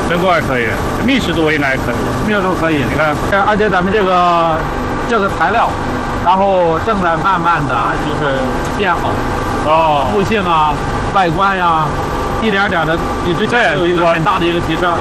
美国也可以，密实度应该也可以，密实度可以。你看，而且咱们这个材料，然后正在慢慢的就是变好。哦，悟性啊，外观呀，一点点的，你之前有一个很大的一个提升。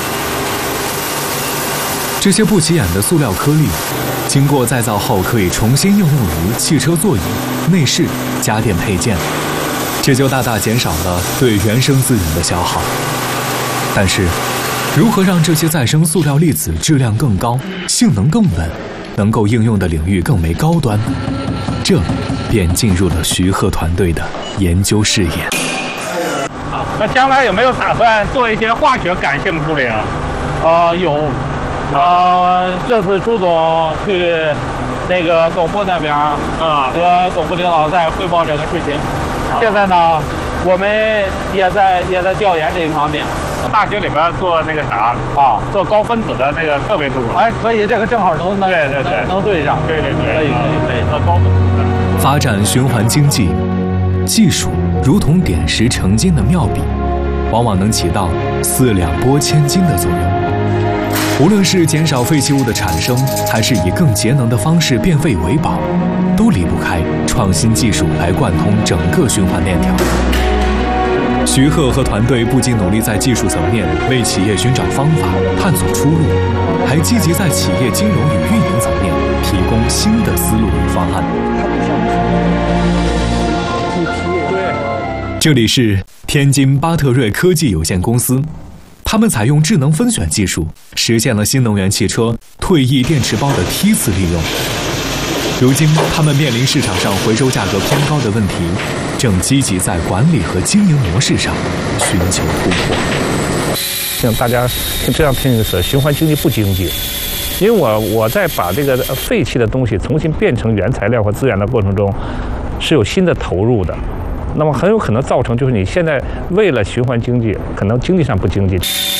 这些不起眼的塑料颗粒，经过再造后可以重新应用于汽车座椅、内饰、家电配件，这就大大减少了对原生资源的消耗。但是，如何让这些再生塑料粒子质量更高、性能更稳，能够应用的领域更为高端，这便进入了徐鹤团队的研究视野。 那将来有没有打算做一些化学感性处理啊？有。这次朱总去那个总部那边和总部领导在汇报这个事情。现在呢，我们也在调研这一方面。大学里边做那个做高分子的那个特别多。哎，可以，这个正好能对上。对，可以做高分子。 发展循环经济，技术如同点石成金的妙笔，往往能起到四两拨千斤的作用。无论是减少废弃物的产生，还是以更节能的方式变废为宝，都离不开创新技术来贯通整个循环链条。徐鹤和团队不仅努力在技术层面为企业寻找方法、探索出路，还积极在企业金融与运营层面提供新的思路与方案。这里是天津巴特瑞科技有限公司。他们采用智能分选技术，实现了新能源汽车退役电池包的梯次利用。如今，他们面临市场上回收价格偏高的问题，正积极在管理和经营模式上寻求突破。 像大家这样听的是循环经济不经济，因为我在把这个废弃的东西重新变成原材料和资源的过程中，是有新的投入的。那么很有可能造成就是你现在为了循环经济，可能经济上不经济。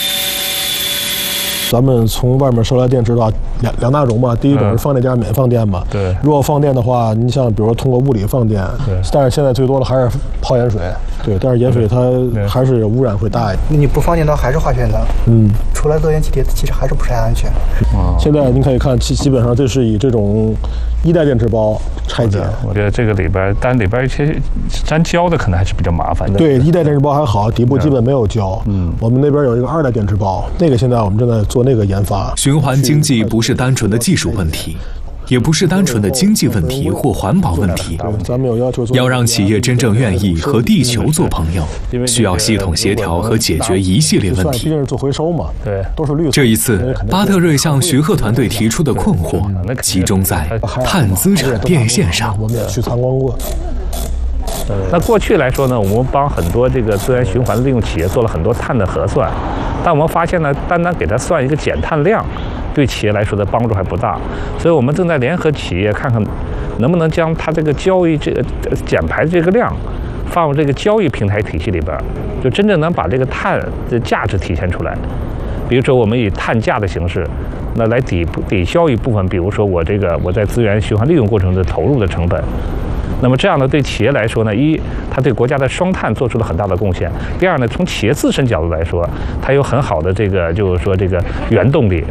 咱们从外面收来电池的话，两大种嘛，第一种是放电加免放电嘛。 对。如果放电的话，你像比如说通过物理放电，但是现在最多的还是泡盐水。对。但是盐水它还是污染会大一点。 你不放电的话还是化学能。出来热源气体其实还是不太安全。 现在您可以看，基本上这是以这种一代电池包拆解。 我觉得这个里边，但里边一些粘胶的可能还是比较麻烦的。 对，一代电池包还好，底部基本没有胶。我们那边有一个二代电池包，那个现在我们正在做那个研发。 循环经济不是单纯的技术问题，也不是单纯的经济问题或环保问题。 咱们有要求， 要让企业真正愿意和地球做朋友，需要系统协调和解决一系列问题。 毕竟是做回收嘛， 对， 都是绿色。 这一次，巴特瑞向徐鹤团队提出的困惑，集中在碳资产变现上。 我们也去参观过。 那过去来说呢，我们帮很多这个资源循环利用企业做了很多碳的核算，但我们发现呢，单单给它算一个减碳量，对企业来说的帮助还不大。所以我们正在联合企业看看，能不能将它这个交易减排的这个量，放入这个交易平台体系里边，就真正能把这个碳的价值体现出来。比如说，我们以碳价的形式，那来抵消一部分，比如说我在资源循环利用过程的投入的成本。那么这样呢，对企业来说呢，一，它对国家的双碳做出了很大的贡献；第二呢，从企业自身角度来说，它有很好的就是说这个原动力。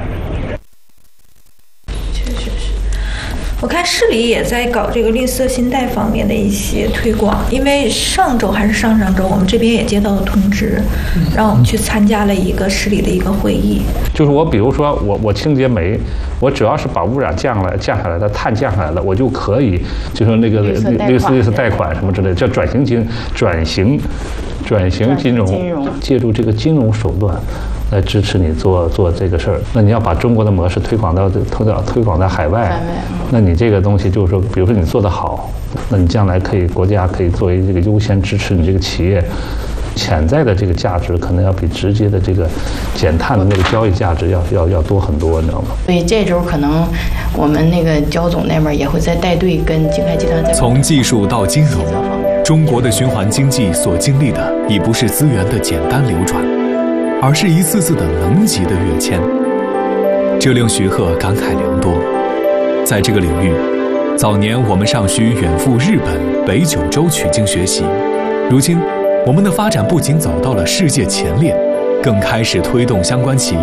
确实是，我看市里也在搞这个绿色信贷方面的一些推广，因为上周还是上上周，我们这边也接到了通知，让我们去参加了一个市里的一个会议。 就是我比如说我清洁煤，我只要是把污染降下来的，碳降下来了，我就可以就是那个绿色贷款什么之类的，叫转型金融，借助这个金融手段来支持你做这个事儿。那你要把中国的模式推广到海外，那你这个东西就是说，比如说你做得好，那你将来国家可以作为这个优先支持你这个企业。潜在的这个价值可能要比直接的这个减碳的那个交易价值要多很多，你知道吗？ 所以这周可能我们那个焦总那边也会再带队跟金开集团从技术到金融，中国的循环经济所经历的已不是资源的简单流转，而是一次次的能级的跃迁。这令徐鹤感慨良多。在这个领域，早年我们尚需远赴日本、北九州取经学习，如今我们的发展不仅走到了世界前列，更开始推动相关企业